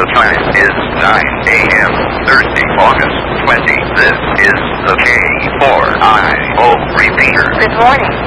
The time is 9 a.m. Thursday, August 20. This is the K4IO repeater. Good morning.